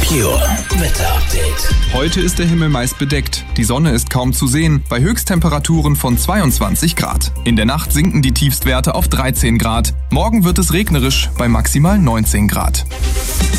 Pure Wetter Update. Heute ist der Himmel meist bedeckt. Die Sonne ist kaum zu sehen, bei Höchsttemperaturen von 22 Grad. In der Nacht sinken die Tiefstwerte auf 13 Grad. Morgen wird es regnerisch bei maximal 19 Grad.